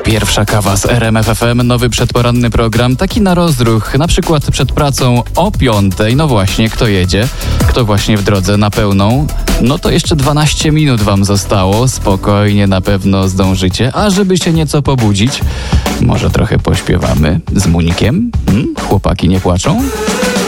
Pierwsza kawa z RMF FM, nowy przedporanny program, taki na rozruch, na przykład przed pracą o 5:00. No właśnie, kto jedzie? Kto właśnie w drodze na pełną? No to jeszcze 12 minut wam zostało, spokojnie, na pewno zdążycie. A żeby się nieco pobudzić, może trochę pośpiewamy z Munikiem? Chłopaki nie płaczą?